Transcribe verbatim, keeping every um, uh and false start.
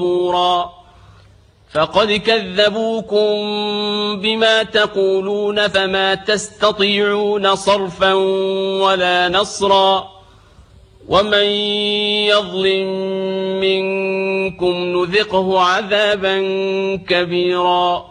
فقد كذبوكم بما تقولون فما تستطيعون صرفا ولا نصرا ومن يظلم منكم نذقه عذابا كبيرا.